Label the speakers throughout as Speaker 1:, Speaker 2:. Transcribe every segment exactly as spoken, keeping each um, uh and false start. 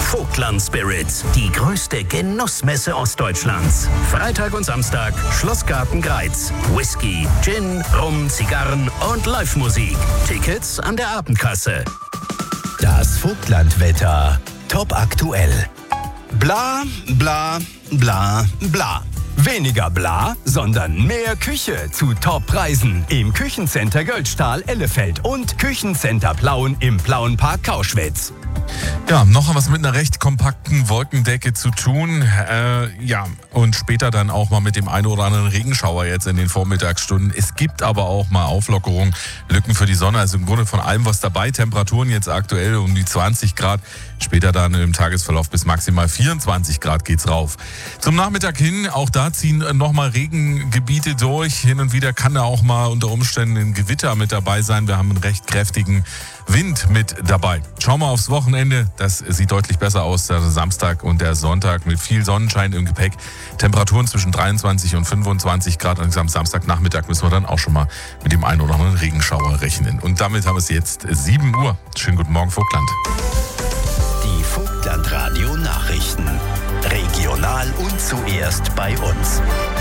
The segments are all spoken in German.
Speaker 1: Vogtland Spirits, die größte Genussmesse Ostdeutschlands. Freitag und Samstag, Schlossgarten Greiz. Whisky, Gin, Rum, Zigarren und Live-Musik. Tickets an der Abendkasse.
Speaker 2: Das Vogtlandwetter. Top aktuell.
Speaker 3: Bla, bla, bla, bla.
Speaker 2: Weniger bla, sondern mehr Küche zu Top-Preisen im Küchencenter Göldstahl Ellefeld und Küchencenter Plauen im Plauenpark Kauschwitz.
Speaker 4: Ja, noch was mit einer recht kompakten Wolkendecke zu tun. Äh, ja, und später dann auch mal mit dem einen oder anderen Regenschauer jetzt in den Vormittagsstunden. Es gibt aber auch mal Auflockerungen, Lücken für die Sonne. Also im Grunde von allem was dabei. Temperaturen jetzt aktuell um die zwanzig Grad. Später dann im Tagesverlauf bis maximal vierundzwanzig Grad geht's rauf. Zum Nachmittag hin, auch da ziehen nochmal Regengebiete durch. Hin und wieder kann da auch mal unter Umständen ein Gewitter mit dabei sein. Wir haben einen recht kräftigen Wind mit dabei. Schauen wir aufs Wochenende. Das sieht deutlich besser aus. Der Samstag und der Sonntag mit viel Sonnenschein im Gepäck. Temperaturen zwischen dreiundzwanzig und fünfundzwanzig Grad. Und am Samstagnachmittag müssen wir dann auch schon mal mit dem einen oder anderen Regenschauer rechnen. Und damit haben wir es jetzt sieben Uhr. Schönen guten Morgen, Vogtland.
Speaker 2: Die Vogtland-Radio Nachrichten. Regional und zuerst bei uns.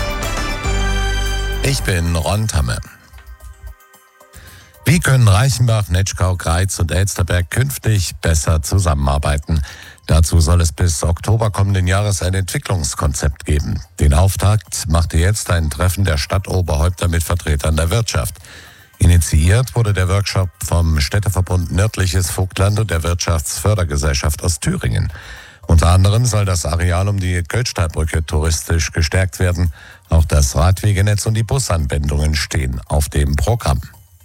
Speaker 5: Ich bin Ron Tamme. Wie können Reichenbach, Netschkau, Greiz und Elsterberg künftig besser zusammenarbeiten? Dazu soll es bis Oktober kommenden Jahres ein Entwicklungskonzept geben. Den Auftakt machte jetzt ein Treffen der Stadtoberhäupter mit Vertretern der Wirtschaft. Initiiert wurde der Workshop vom Städteverbund Nördliches Vogtland und der Wirtschaftsfördergesellschaft aus Thüringen. Unter anderem soll das Areal um die Göldstahlbrücke touristisch gestärkt werden. Auch das Radwegenetz und die Busanbindungen stehen auf dem Programm.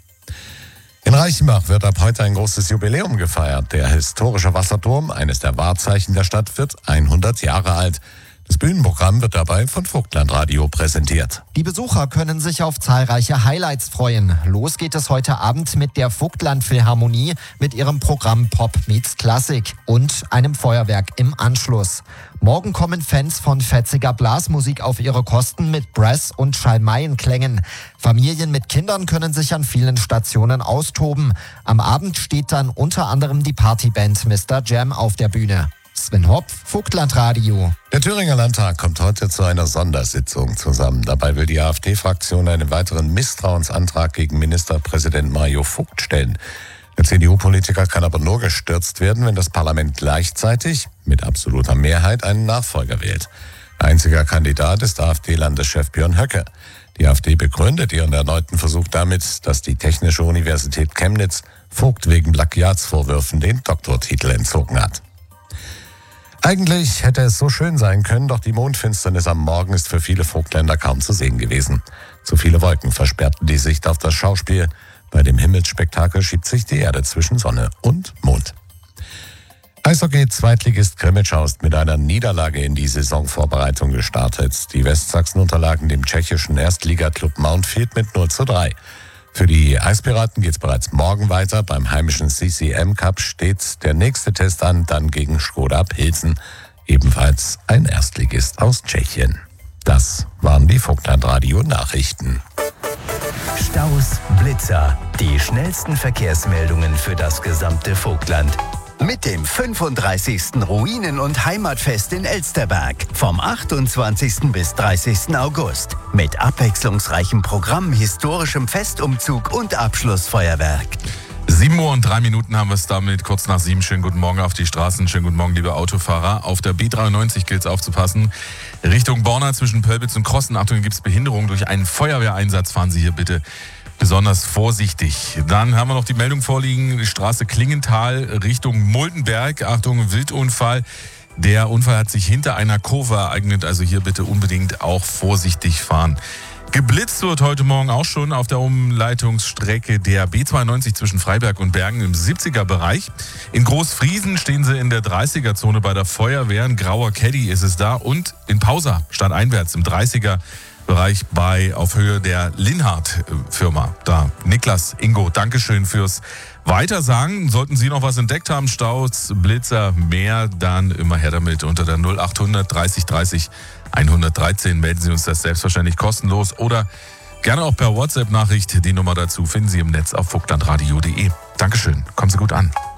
Speaker 5: In Reichenbach wird ab heute ein großes Jubiläum gefeiert. Der historische Wasserturm, eines der Wahrzeichen der Stadt, wird hundert Jahre alt. Das Bühnenprogramm wird dabei von Vogtlandradio präsentiert.
Speaker 6: Die Besucher können sich auf zahlreiche Highlights freuen. Los geht es heute Abend mit der Vogtland-Philharmonie mit ihrem Programm Pop meets Klassik und einem Feuerwerk im Anschluss. Morgen kommen Fans von fetziger Blasmusik auf ihre Kosten mit Brass- und Schalmeienklängen. Familien mit Kindern können sich an vielen Stationen austoben. Am Abend steht dann unter anderem die Partyband Mister Jam auf der Bühne. Sven Hopf, Vogtlandradio.
Speaker 5: Der Thüringer Landtag kommt heute zu einer Sondersitzung zusammen. Dabei will die AfD-Fraktion einen weiteren Misstrauensantrag gegen Ministerpräsident Mario Vogt stellen. Der C D U-Politiker kann aber nur gestürzt werden, wenn das Parlament gleichzeitig mit absoluter Mehrheit einen Nachfolger wählt. Einziger Kandidat ist AfD-Landeschef Björn Höcke. Die AfD begründet ihren erneuten Versuch damit, dass die Technische Universität Chemnitz Vogt wegen Plagiatsvorwürfen den Doktortitel entzogen hat. Eigentlich hätte es so schön sein können, doch die Mondfinsternis am Morgen ist für viele Vogtländer kaum zu sehen gewesen. Zu viele Wolken versperrten die Sicht auf das Schauspiel. Bei dem Himmelsspektakel schiebt sich die Erde zwischen Sonne und Mond. Eishockey-Zweitligist Krimitschau ist mit einer Niederlage in die Saisonvorbereitung gestartet. Die Westsachsen unterlagen dem tschechischen Erstligaklub Mountfield mit null zu drei. Für die Eispiraten geht es bereits morgen weiter. Beim heimischen C C M Cup steht der nächste Test an, dann gegen Škoda Pilsen, ebenfalls ein Erstligist aus Tschechien. Das waren die Vogtlandradio-Nachrichten.
Speaker 2: Staus, Blitzer, die schnellsten Verkehrsmeldungen für das gesamte Vogtland. Mit dem fünfunddreißigsten Ruinen- und Heimatfest in Elsterberg vom achtundzwanzigsten bis dreißigsten August. Mit abwechslungsreichem Programm, historischem Festumzug und Abschlussfeuerwerk.
Speaker 4: sieben Uhr und drei Minuten haben wir es damit, kurz nach sieben. Schönen guten Morgen auf die Straßen, schönen guten Morgen, liebe Autofahrer. Auf der B dreiundneunzig gilt es aufzupassen. Richtung Borna zwischen Pölbitz und Krossen. Achtung, hier gibt es Behinderung durch einen Feuerwehreinsatz. Fahren Sie hier bitte besonders vorsichtig. Dann haben wir noch die Meldung vorliegen, die Straße Klingenthal Richtung Muldenberg. Achtung, Wildunfall. Der Unfall hat sich hinter einer Kurve ereignet, also hier bitte unbedingt auch vorsichtig fahren. Geblitzt wird heute Morgen auch schon auf der Umleitungsstrecke der B zweiundneunzig zwischen Freiberg und Bergen im siebziger Bereich. In Großfriesen stehen sie in der dreißiger Zone bei der Feuerwehr. Ein grauer Caddy ist es da. Und in Pausa stadteinwärts im dreißiger Bereich bei auf Höhe der Linhardt-Firma. Da Niklas, Ingo, Dankeschön fürs Weitersagen. Sollten Sie noch was entdeckt haben, Staus, Blitzer, mehr, dann immer her damit unter der null achthundert dreißig dreißig hundertdreizehn. Melden Sie uns das selbstverständlich kostenlos oder gerne auch per WhatsApp-Nachricht. Die Nummer dazu finden Sie im Netz auf vogtlandradio punkt de. Dankeschön, kommen Sie gut an.